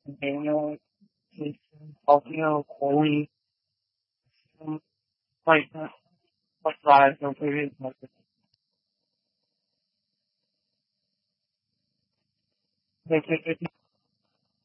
Daniel is talking Corey like live no previous message.